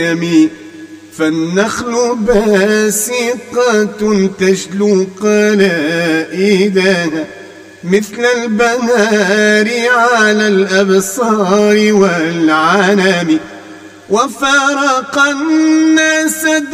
فالنخل باسقة تجلو قلائدها مثل البهار على الأبصار والعنم وفارق الناس